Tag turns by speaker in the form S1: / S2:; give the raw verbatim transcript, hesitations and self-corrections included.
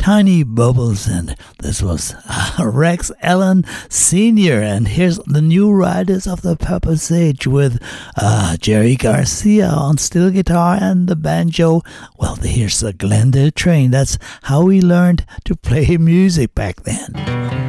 S1: Tiny Bubbles, and this was uh, Rex Allen Senior And here's the New Riders of the Purple Sage with uh, Jerry Garcia on steel guitar and the banjo. Well, here's the Glendale Train. That's how we learned to play music back then.